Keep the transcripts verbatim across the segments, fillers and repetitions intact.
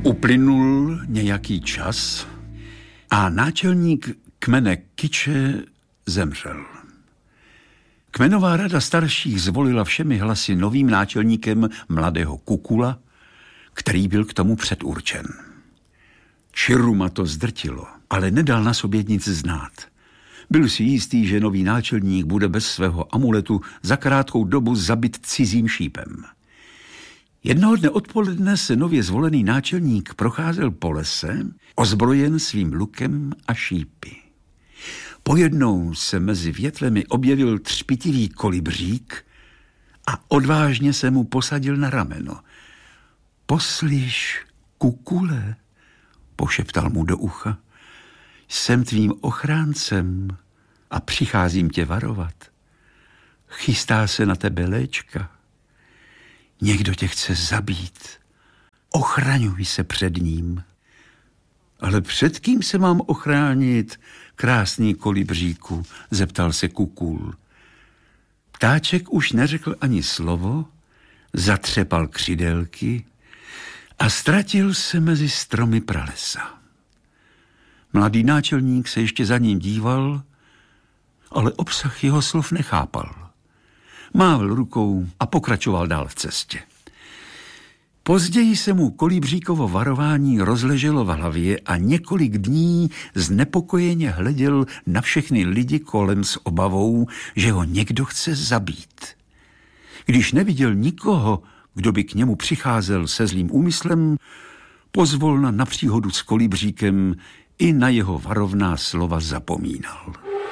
Uplynul nějaký čas a náčelník kmene Kiče zemřel. Kmenová rada starších zvolila všemi hlasy novým náčelníkem mladého Kukula, který byl k tomu předurčen. Čiruma to zdrtilo, ale nedal na sobě nic znát. Byl si jistý, že nový náčelník bude bez svého amuletu za krátkou dobu zabit cizím šípem. Jednoho dne odpoledne se nově zvolený náčelník procházel po lese, ozbrojen svým lukem a šípy. Pojednou se mezi větvemi objevil třpitivý kolibřík a odvážně se mu posadil na rameno. Poslyš, Kukule, pošeptal mu do ucha, jsem tvým ochráncem a přicházím tě varovat. Chystá se na tebe léčka. Někdo tě chce zabít. Ochraňuj se před ním. Ale před kým se mám ochránit, krásný kolibříku, zeptal se Kukul. Ptáček už neřekl ani slovo, zatřepal křidélky a ztratil se mezi stromy pralesa. Mladý náčelník se ještě za ním díval, ale obsah jeho slov nechápal. Mával rukou a pokračoval dál v cestě. Později se mu kolibříkovo varování rozleželo v hlavě a několik dní znepokojeně hleděl na všechny lidi kolem s obavou, že ho někdo chce zabít. Když neviděl nikoho, kdo by k němu přicházel se zlým úmyslem, pozvolna na příhodu s kolibříkem i na jeho varovná slova zapomínal.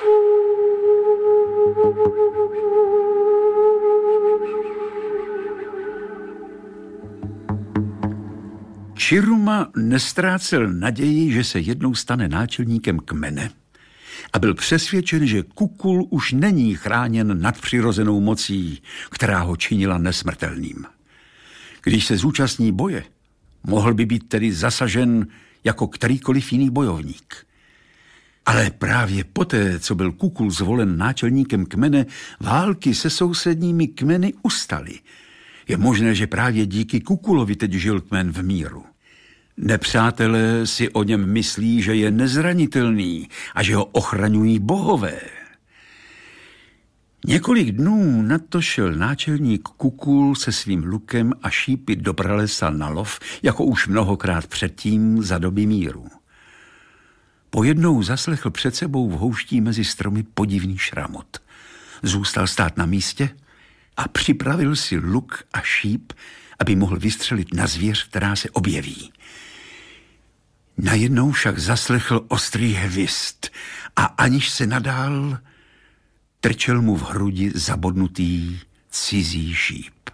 Čiruma nestrácel naději, že se jednou stane náčelníkem kmene a byl přesvědčen, že Kukul už není chráněn nadpřirozenou mocí, která ho činila nesmrtelným. Když se zúčastní boje, mohl by být tedy zasažen jako kterýkoliv jiný bojovník. Ale právě poté, co byl Kukul zvolen náčelníkem kmene, války se sousedními kmeny ustaly. Je možné, že právě díky Kukulovi teď žil kmen v míru. Nepřátelé si o něm myslí, že je nezranitelný a že ho ochraňují bohové. Několik dnů na to šel náčelník Kukul se svým lukem a šípy do pralesa na lov, jako už mnohokrát předtím za doby míru. Pojednou zaslechl před sebou v houští mezi stromy podivný šramot. Zůstal stát na místě a připravil si luk a šíp, aby mohl vystřelit na zvěř, která se objeví. Najednou však zaslechl ostrý hvist a aniž se nadál, trčel mu v hrudi zabodnutý cizí šíp.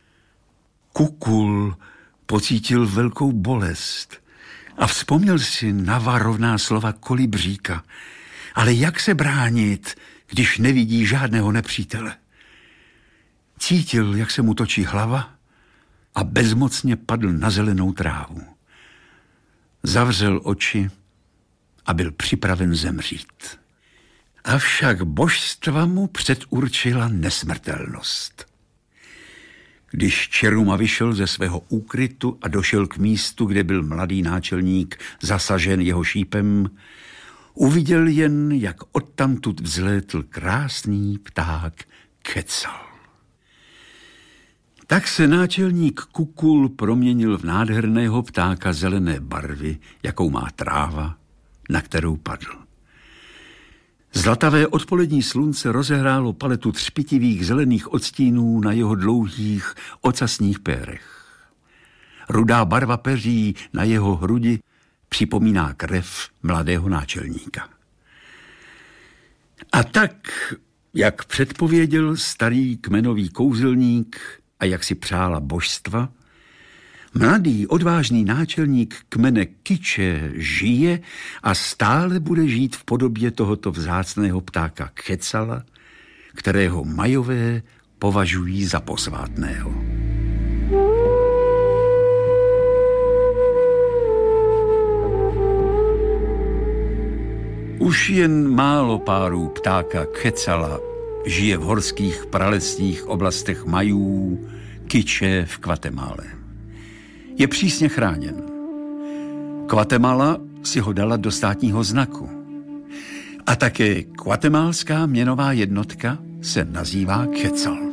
Kukul pocítil velkou bolest a vzpomněl si na varovná slova kolibříka. Ale jak se bránit, když nevidí žádného nepřítele? Cítil, jak se mu točí hlava a bezmocně padl na zelenou trávu. Zavřel oči a byl připraven zemřít. Avšak božstva mu předurčila nesmrtelnost. Když Čiruma vyšel ze svého úkrytu a došel k místu, kde byl mladý náčelník zasažen jeho šípem, uviděl jen, jak odtamtud vzlétl krásný pták Kecal. Tak se náčelník Kukul proměnil v nádherného ptáka zelené barvy, jakou má tráva, na kterou padl. Zlatavé odpolední slunce rozehrálo paletu třpitivých zelených odstínů na jeho dlouhých ocasních pérech. Rudá barva peří na jeho hrudi připomíná krev mladého náčelníka. A tak, jak předpověděl starý kmenový kouzelník a jak si přála božstva, mladý odvážný náčelník kmene Kiče žije a stále bude žít v podobě tohoto vzácného ptáka Kecala, kterého Majové považují za posvátného. Už jen málo párů ptáka Kecala žije v horských pralesních oblastech Majů, Kiče v Guatemale. Je přísně chráněn. Guatemala si ho dala do státního znaku. A také guatemalská měnová jednotka se nazývá quetzal.